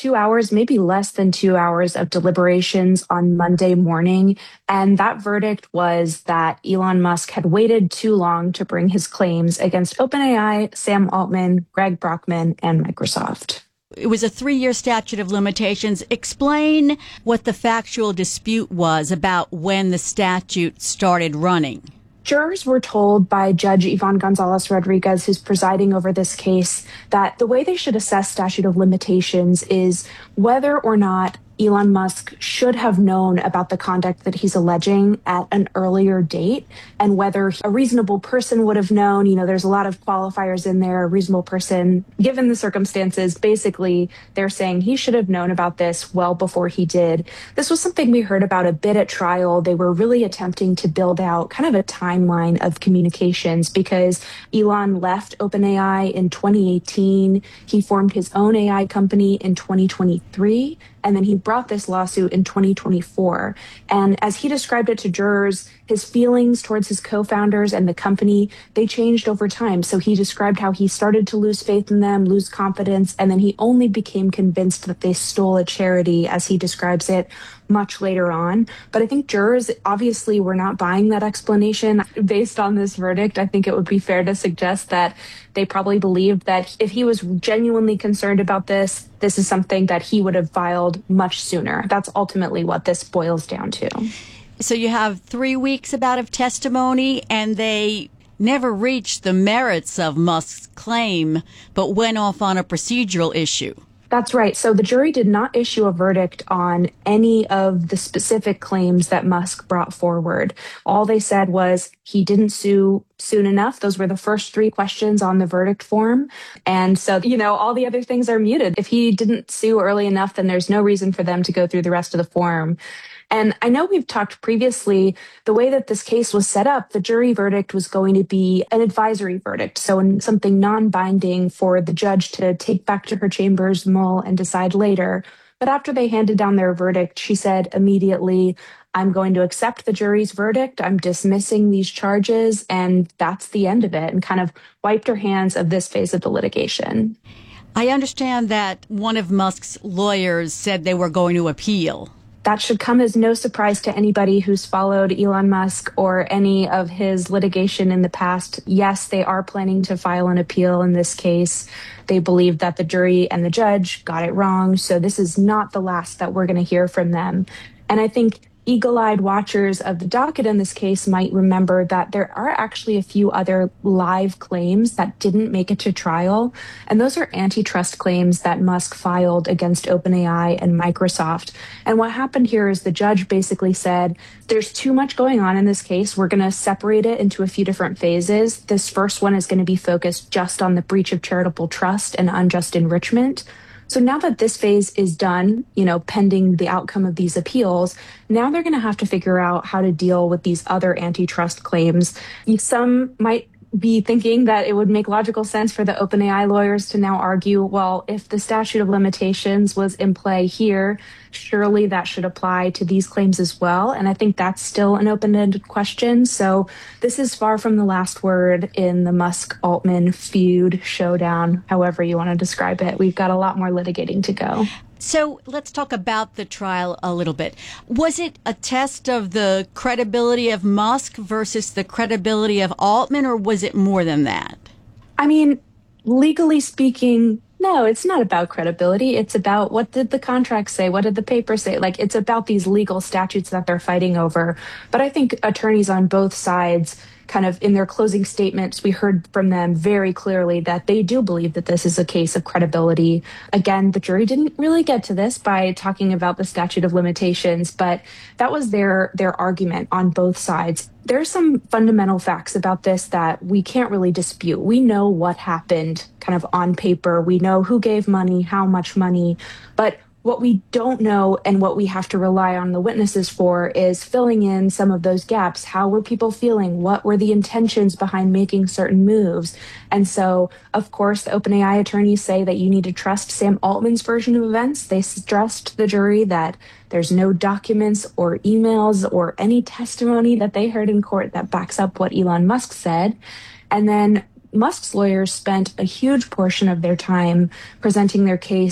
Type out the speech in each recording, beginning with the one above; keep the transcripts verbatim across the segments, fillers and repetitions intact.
two hours, maybe less than two hours of deliberations on Monday morning. And that verdict was that Elon Musk had waited too long to bring his claims against OpenAI, Sam Altman, Greg Brockman, and Microsoft. It was a three-year statute of limitations. Explain what the factual dispute was about when the statute started running. Jurors were told by Judge Yvonne Gonzalez Rodriguez, who's presiding over this case, that the way they should assess statute of limitations is whether or not Elon Musk should have known about the conduct that he's alleging at an earlier date, and whether a reasonable person would have known. You know, there's a lot of qualifiers in there. A reasonable person, given the circumstances, basically, they're saying he should have known about this well before he did. This was something we heard about a bit at trial. They were really attempting to build out kind of a timeline of communications because Elon left OpenAI in twenty eighteen. He formed his own A I company in twenty twenty-three. And then he brought this lawsuit in twenty twenty-four. And as he described it to jurors, his feelings towards his co-founders and the company, they changed over time. So he described how he started to lose faith in them, lose confidence, and then he only became convinced that they stole a charity, as he describes it, much later on. But I think jurors obviously were not buying that explanation. Based on this verdict, I think it would be fair to suggest that they probably believed that if he was genuinely concerned about this, this is something that he would have filed much sooner. That's ultimately what this boils down to. So you have three weeks about of testimony, and they never reached the merits of Musk's claim, but went off on a procedural issue. That's right. So the jury did not issue a verdict on any of the specific claims that Musk brought forward. All they said was he didn't sue soon enough. Those were the first three questions on the verdict form. And so, you know, all the other things are muted. If he didn't sue early enough, then there's no reason for them to go through the rest of the form. And I know we've talked previously, the way that this case was set up, the jury verdict was going to be an advisory verdict, so something non-binding for the judge to take back to her chambers, mull, and decide later. But after they handed down their verdict, she said immediately, I'm going to accept the jury's verdict, I'm dismissing these charges, and that's the end of it, and kind of wiped her hands of this phase of the litigation. I understand that one of Musk's lawyers said they were going to appeal. That should come as no surprise to anybody who's followed Elon Musk or any of his litigation in the past. Yes, they are planning to file an appeal in this case. They believe that the jury and the judge got it wrong. So this is not the last that we're going to hear from them. And I think eagle-eyed watchers of the docket in this case might remember that there are actually a few other live claims that didn't make it to trial. And those are antitrust claims that Musk filed against OpenAI and Microsoft. And what happened here is the judge basically said, there's too much going on in this case. We're going to separate it into a few different phases. This first one is going to be focused just on the breach of charitable trust and unjust enrichment. So now that this phase is done, you know, pending the outcome of these appeals, now they're going to have to figure out how to deal with these other antitrust claims. Some might be thinking that it would make logical sense for the OpenAI lawyers to now argue, well, if the statute of limitations was in play here, surely that should apply to these claims as well. And I think that's still an open-ended question. So this is far from the last word in the Musk-Altman feud, showdown, however you want to describe it. We've got a lot more litigating to go. So let's talk about the trial a little bit. Was it a test of the credibility of Musk versus the credibility of Altman, or was it more than that? I mean, legally speaking, no, it's not about credibility. It's about what did the contract say? What did the paper say? Like, it's about these legal statutes that they're fighting over. But I think attorneys on both sides, kind of in their closing statements, we heard from them very clearly that they do believe that this is a case of credibility. Again, the jury didn't really get to this by talking about the statute of limitations, but that was their their argument on both sides. There's some fundamental facts about this that we can't really dispute. We know what happened kind of on paper. We know who gave money, how much money, but what we don't know and what we have to rely on the witnesses for is filling in some of those gaps. How were people feeling? What were the intentions behind making certain moves? And so, of course, the OpenAI attorneys say that you need to trust Sam Altman's version of events. They stressed to the jury that there's no documents or emails or any testimony that they heard in court that backs up what Elon Musk said. And then Musk's lawyers spent a huge portion of their time presenting their case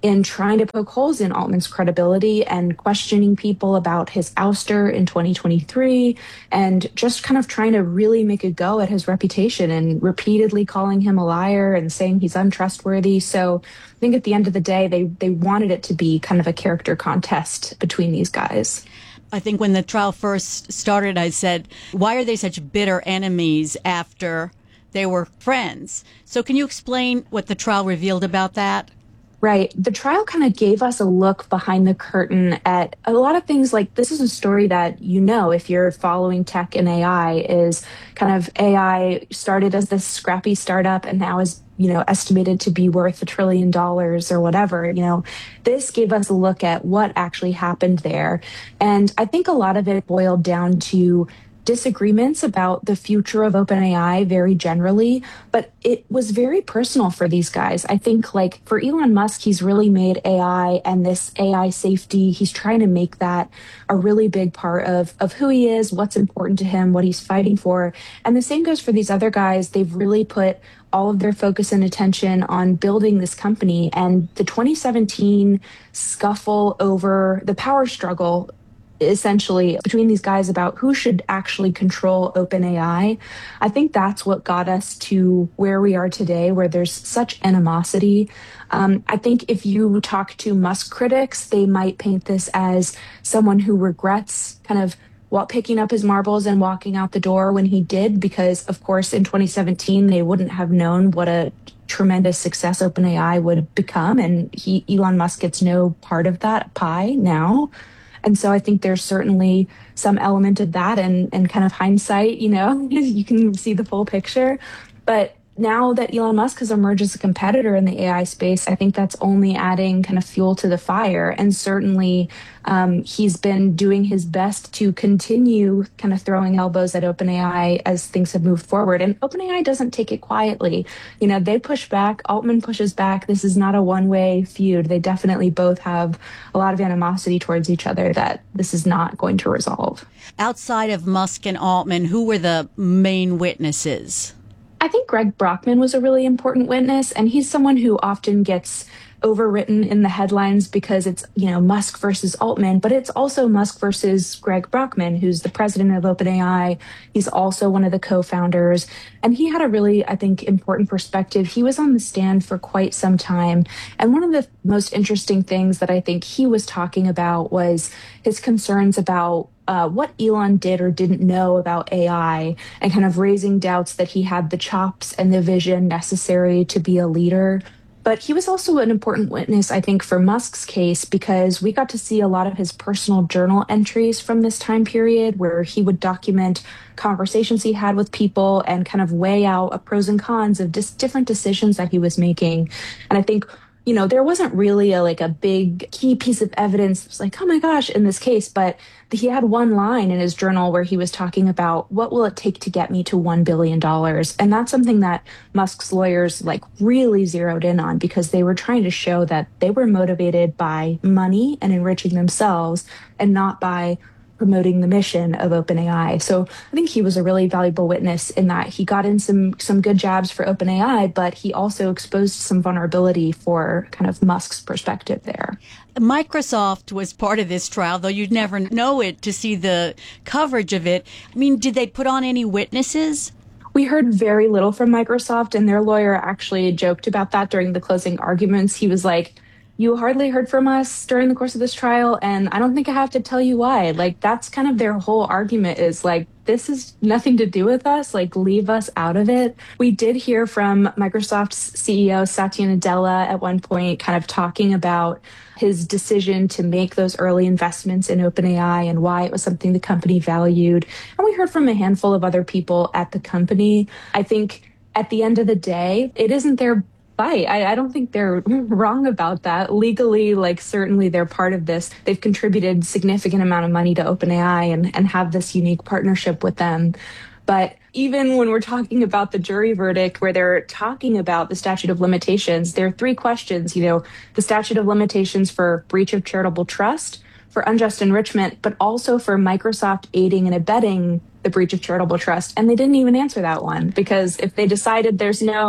in trying to poke holes in Altman's credibility and questioning people about his ouster in twenty twenty-three, and just kind of trying to really make a go at his reputation and repeatedly calling him a liar and saying he's untrustworthy. So I think at the end of the day, they, they wanted it to be kind of a character contest between these guys. I think when the trial first started, I said, why are they such bitter enemies after they were friends? So can you explain what the trial revealed about that? Right. The trial kind of gave us a look behind the curtain at a lot of things. Like, this is a story that, you know, if you're following tech and A I, is kind of A I started as this scrappy startup and now is, you know, estimated to be worth a trillion dollars or whatever. You know, this gave us a look at what actually happened there. And I think a lot of it boiled down to disagreements about the future of OpenAI very generally, but it was very personal for these guys. I think, like, for Elon Musk, he's really made A I and this A I safety, he's trying to make that a really big part of, of who he is, what's important to him, what he's fighting for. And the same goes for these other guys. They've really put all of their focus and attention on building this company. And the twenty seventeen scuffle over the power struggle essentially between these guys about who should actually control OpenAI, I think that's what got us to where we are today, where there's such animosity. Um, I think if you talk to Musk critics, they might paint this as someone who regrets kind of while picking up his marbles and walking out the door when he did, because of course in twenty seventeen they wouldn't have known what a tremendous success OpenAI would become, and he Elon Musk gets no part of that pie now. And so I think there's certainly some element of that, and, and kind of hindsight, you know, you can see the full picture. But now that Elon Musk has emerged as a competitor in the A I space, I think that's only adding kind of fuel to the fire. And certainly um, he's been doing his best to continue kind of throwing elbows at OpenAI as things have moved forward. And OpenAI doesn't take it quietly. You know, they push back, Altman pushes back. This is not a one-way feud. They definitely both have a lot of animosity towards each other that this is not going to resolve. Outside of Musk and Altman, who were the main witnesses? I think Greg Brockman was a really important witness, and he's someone who often gets overwritten in the headlines because it's, you know, Musk versus Altman, but it's also Musk versus Greg Brockman, who's the president of OpenAI. He's also one of the co-founders, and he had a really, I think, important perspective. He was on the stand for quite some time, and one of the most interesting things that I think he was talking about was his concerns about Uh, what Elon did or didn't know about A I, and kind of raising doubts that he had the chops and the vision necessary to be a leader. But he was also an important witness, I think, for Musk's case, because we got to see a lot of his personal journal entries from this time period where he would document conversations he had with people and kind of weigh out a pros and cons of just different decisions that he was making. And I think, you know, there wasn't really a like a big key piece of evidence. It was like, oh my gosh, in this case, but he had one line in his journal where he was talking about what will it take to get me to one billion dollars. And that's something that Musk's lawyers like really zeroed in on, because they were trying to show that they were motivated by money and enriching themselves and not by promoting the mission of OpenAI. So I think he was a really valuable witness in that he got in some some good jabs for OpenAI, but he also exposed some vulnerability for kind of Musk's perspective there. Microsoft was part of this trial, though you'd never know it to see the coverage of it. I mean, did they put on any witnesses? We heard very little from Microsoft, and their lawyer actually joked about that during the closing arguments. He was like, you hardly heard from us during the course of this trial, and I don't think I have to tell you why. Like, that's kind of their whole argument, is like, this is nothing to do with us, like, leave us out of it. We did hear from Microsoft's C E O, Satya Nadella, at one point kind of talking about his decision to make those early investments in OpenAI and why it was something the company valued. And we heard from a handful of other people at the company. I think at the end of the day, it isn't their fight. I, I don't think they're wrong about that. Legally, like, certainly they're part of this. They've contributed significant amount of money to OpenAI and, and have this unique partnership with them. But even when we're talking about the jury verdict, where they're talking about the statute of limitations, there are three questions, you know, the statute of limitations for breach of charitable trust, for unjust enrichment, but also for Microsoft aiding and abetting the breach of charitable trust. And they didn't even answer that one, because if they decided there's no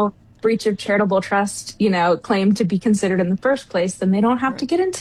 breach of charitable trust, you know, claim to be considered in the first place, then they don't have to get into